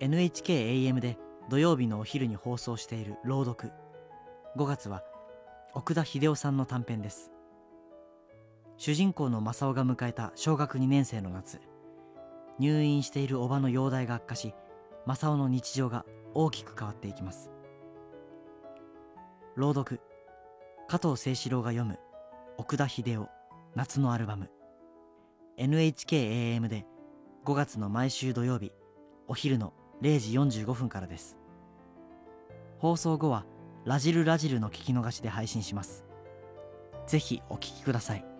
NHKAM で土曜日のお昼に放送している朗読。5月は奥田秀夫さんの短編です。主人公の正雄が迎えた小学2年生の夏、入院している叔母の容体が悪化し、正雄の日常が大きく変わっていきます。朗読、加藤清史郎が読む奥田秀夫夏のアルバム。 NHKAM で5月の毎週土曜日お昼の0時45分からです。放送後はラジルラジルの聞き逃しで配信します。ぜひお聞きください。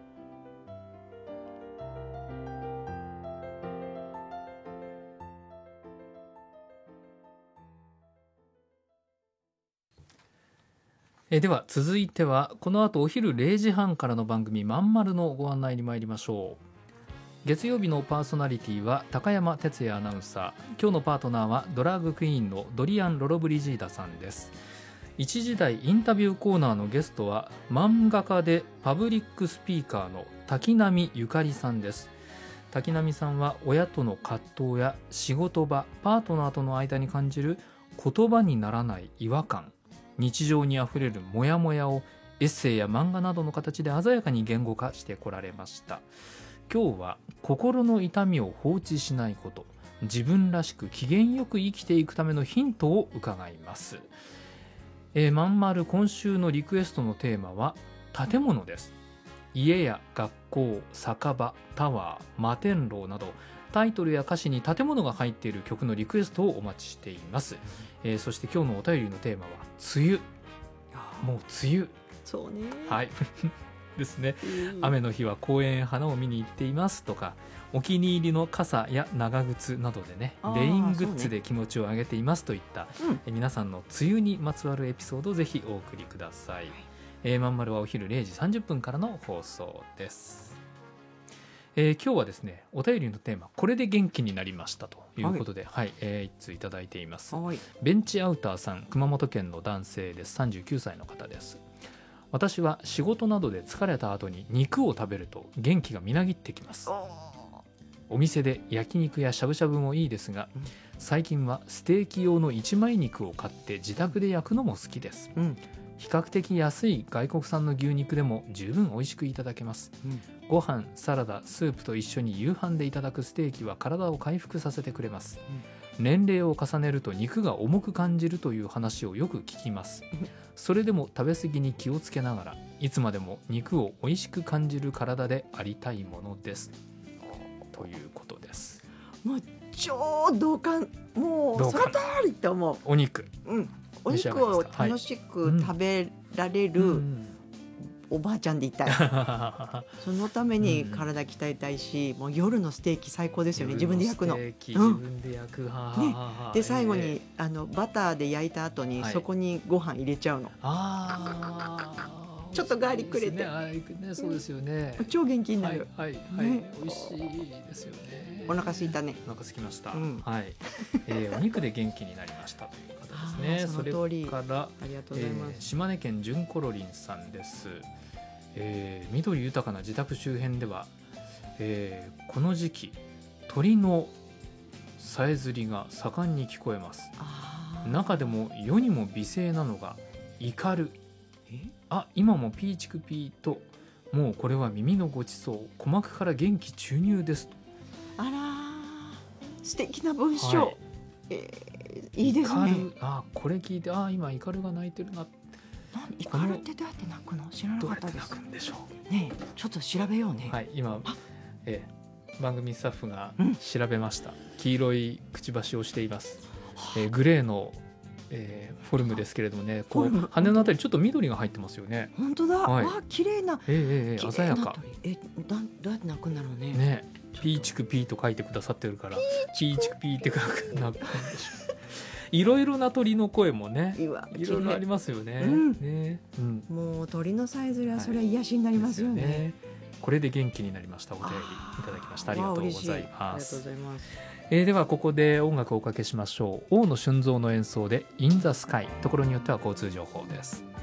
では続いてはこの後お昼0時半からの番組まんまるのご案内に参りましょう。月曜日のパーソナリティは高山哲也アナウンサー。今日のパートナーはドラァグクイーンのドリアン・ロロブリジーダさんです。一時代インタビューコーナーのゲストは漫画家でパブリックスピーカーの滝波ゆかりさんです。滝波さんは親との葛藤や仕事場、パートナーとの間に感じる言葉にならない違和感、日常にあふれるモヤモヤをエッセイや漫画などの形で鮮やかに言語化してこられました。今日は心の痛みを放置しないこと、自分らしく機嫌よく生きていくためのヒントを伺います。まんまる今週のリクエストのテーマは建物です。家や学校、酒場、タワー、摩天楼などタイトルや歌詞に建物が入っている曲のリクエストをお待ちしています。そして今日のお便りのテーマは梅雨。もう梅雨。 そうね。 はいですね。雨の日は公園へ花を見に行っていますとか、お気に入りの傘や長靴などでね、レイングッズで気持ちを上げていますといった、皆さんの梅雨にまつわるエピソードをぜひお送りください。まんまるはお昼0時30分からの放送です。今日はですね、お便りのテーマこれで元気になりましたということで、一通いただいています。ベンチアウターさん、熊本県の男性です。39歳の方です。私は仕事などで疲れた後に肉を食べると元気がみなぎってきます。お店で焼肉やしゃぶしゃぶもいいですが、最近はステーキ用の一枚肉を買って自宅で焼くのも好きです。比較的安い外国産の牛肉でも十分美味しくいただけます。ご飯、サラダ、スープと一緒に夕飯でいただくステーキは体を回復させてくれます。年齢を重ねると肉が重く感じるという話をよく聞きます。それでも食べ過ぎに気をつけながら、いつまでも肉を美味しく感じる体でありたいものですということです。 もう超同感。もうその通りと思う。 お肉、 お肉を楽しく食べられるおばあちゃんでいたい。そのために体鍛えたいし、もう夜のステーキ最高ですよね。自分で焼くの。 自分で焼く。 で最後にバターで焼いた後にそこにご飯入れちゃうの。ちょっとガーリック入れて。 そうですよね。 超元気になる。 美味しいですよね。 お腹空いたね。 お腹空きました。お肉で元気になりましたという方ですね。 その通り。 それからありがとうございます。 島根県純コロリンさんです。緑豊かな自宅周辺では、この時期鳥のさえずりが盛んに聞こえます。中でも世にも美声なのがイカル。今もピーチクピーと、もうこれは耳のごちそう、鼓膜から元気注入ですと。 あら素敵な文章。いいですね。 これ聞いて今イカルが鳴いてるな。 イカルってどうやって鳴くの？知らなかったです。 どうやって鳴くんでしょうね。ちょっと調べようね。 今番組スタッフが調べました。黄色いくちばしをしています。グレーのフォルムですけれどもね、こう羽のあたりちょっと緑が入ってますよね。 本当だ。綺麗な、 鮮やか。 どうやって鳴くんだろうね。 ピーチクピーと書いてくださってるから、ピーチクピーって書く鳴くんでしょう。いろいろな鳥の声もね、いろいろありますよね。 もう鳥のさえずりはそれは癒しになりますよね。 これで元気になりました。お便りいただきました。ありがとうございます。 ではここで音楽をおかけしましょう。大野俊三の演奏で In the Sky。ところによっては交通情報です。